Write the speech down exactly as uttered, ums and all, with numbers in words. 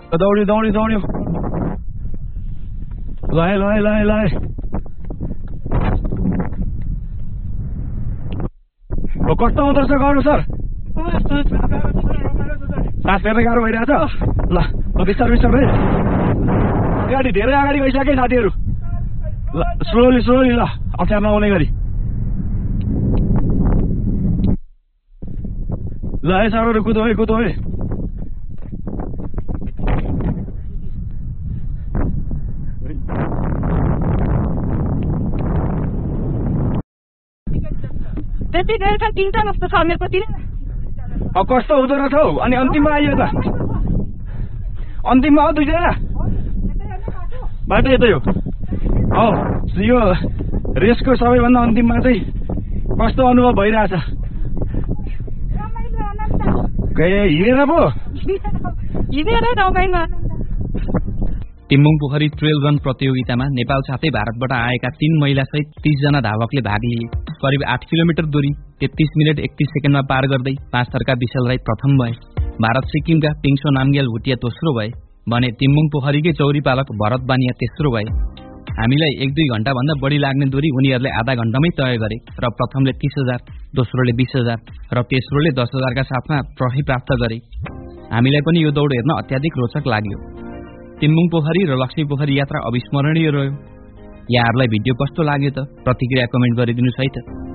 दौड्यो दौड्यो दौड्यो लाए लाए लाए लाए कस्तो हुँदो रहेछ गर्नु सर सास फेर्न गाह्रो भइरहेछ ल बिस्तार बिस्तार है गाडी धेरै अगाडि गइसके साथीहरू ल स्लोली स्लोली ल अप्ठ्यारो नआउने गरी ल है सरहरू कुदो है कुदो है त्यति धेरै छ तिनवटा जस्तो छ मेरो कति अब कस्तो हुँदो रहेछ हौ अनि अन्तिममा आइयो त अन्तिममा हो दुईजना बाटो यतै हो हौ यो रेसको सबैभन्दा अन्तिममा चाहिँ कस्तो अनुभव भइरहेछ हिँडेर पो टिम्बुङ पोखरी ट्रेल रन प्रतियोगितामा नेपाल साथै भारतबाट आएका तीन महिला सहित तीस जना धावकले भाग लिए। करिब आठ किलोमिटर दूरी तेत्तीस मिनट एकतीस सेकेन्डमा पार गर्दै पाँच थरका विशाल राई प्रथम भए। भारत सिक्किमका पिङसो नामग्याल भुटिया दोस्रो भए भने टिम्बुङ पोखरीकै चौरी पालक भरत बानिया तेस्रो भए। हामीलाई एक दुई घण्टा भन्दा बढी लाग्ने दूरी उनीहरूले आधा घण्टामै तय गरे र प्रथमले तीस हजार दोस्रोले बीस हजार र तेस्रोले दस हजारका साथमा ट्रफी प्राप्त गरे। हामीलाई पनि यो दौड हेर्न अत्याधिक रोचक लाग्यो। टिम्बुङ पोखरी र लक्ष्मी पोखरी यात्रा अविस्मरणीय रह्यो। यहाँहरूलाई भिडियो कस्तो लाग्यो त प्रतिक्रिया कमेन्ट गरिदिनुस् है त।